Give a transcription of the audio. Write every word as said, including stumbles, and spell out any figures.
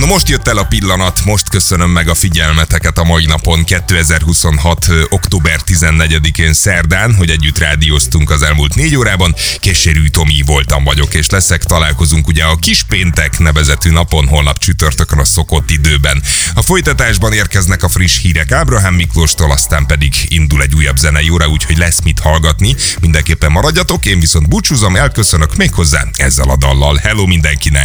No most jött el a pillanat, most köszönöm meg a figyelmeteket a mai napon, kétezer-huszonhat. október tizennegyedikén szerdán, hogy együtt rádióztunk az elmúlt négy órában. Késérű Tomi voltam vagyok, és leszek. Találkozunk ugye a Kispéntek nevezetű napon, holnap csütörtökön a szokott időben. A folytatásban érkeznek a friss hírek Ábrahám Miklóstól, aztán pedig indul egy újabb zenei óra, úgyhogy lesz mit hallgatni. Mindenképpen maradjatok, én viszont búcsúzom, elköszönök méghozzá ezzel a dallal. Hello mindenkinek!